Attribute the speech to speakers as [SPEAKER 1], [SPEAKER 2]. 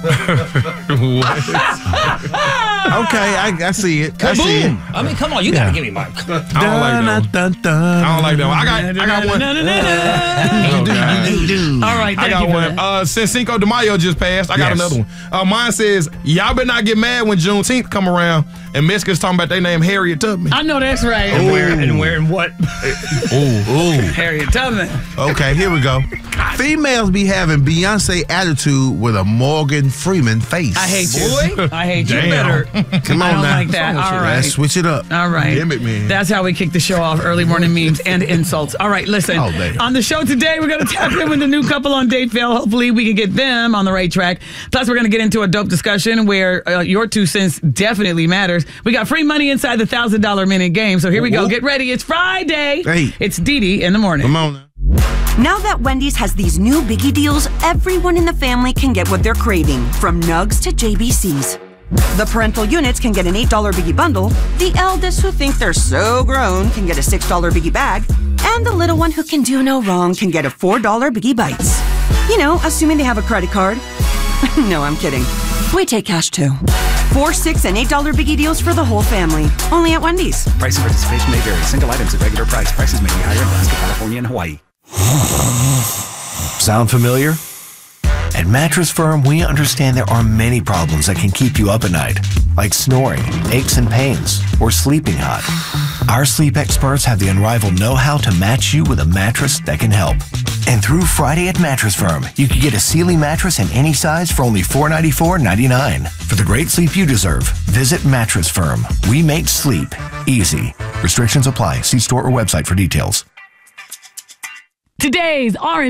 [SPEAKER 1] Okay, I see it. I see it.
[SPEAKER 2] I mean, come on, you gotta give me my.
[SPEAKER 3] I don't like that one. I don't like that one. I got one.
[SPEAKER 4] All right,
[SPEAKER 3] I got one. Since Cinco de Mayo just passed, I got another one. Mine says, y'all better not get mad when Juneteenth come around and Mexicans talking about their name Harriet Tubman.
[SPEAKER 4] I know that's right.
[SPEAKER 2] And wearing what?
[SPEAKER 1] Ooh.
[SPEAKER 4] Harriet Tubman.
[SPEAKER 1] Okay, here we go. Females be having Beyonce attitude with a Morgan Freeman face.
[SPEAKER 4] I hate you. Boy, I hate you better.
[SPEAKER 1] Come on
[SPEAKER 4] I don't
[SPEAKER 1] now.
[SPEAKER 4] like that. All right.
[SPEAKER 1] Let's switch it up.
[SPEAKER 4] All right.
[SPEAKER 1] Damn it, man.
[SPEAKER 4] That's how we kick the show off. Early morning memes and insults. All right, listen.
[SPEAKER 1] Oh, damn.
[SPEAKER 4] On the show today, we're going to tap in with the new couple on Dateville. Hopefully, we can get them on the right track. Plus, we're going to get into a dope discussion where your 2 cents definitely matters. We got free money inside the $1,000 minute game. So here we go. Get ready. It's Friday.
[SPEAKER 1] Hey.
[SPEAKER 4] It's Dee in the morning.
[SPEAKER 1] Come on now.
[SPEAKER 5] Now that Wendy's has these new biggie deals, everyone in the family can get what they're craving, from nugs to JBCs. The parental units can get an $8 biggie bundle, the eldest who think they're so grown can get a $6 biggie bag, and the little one who can do no wrong can get a $4 biggie bites. You know, assuming they have a credit card. No, I'm kidding. We take cash too. 4, $6, and $8 biggie deals for the whole family. Only at Wendy's.
[SPEAKER 6] Price and participation may vary. Single items at regular price. Prices may be higher in Alaska, California, and Hawaii.
[SPEAKER 7] Sound familiar? At Mattress Firm, we understand there are many problems that can keep you up at night, like snoring, aches and pains, or sleeping hot. Our sleep experts have the unrivaled know-how to match you with a mattress that can help. And through Friday at Mattress Firm, you can get a Sealy mattress in any size for only $494.99. For the great sleep you deserve, visit Mattress Firm. We make sleep easy. Restrictions apply. See store or website for details.
[SPEAKER 4] Today's R&B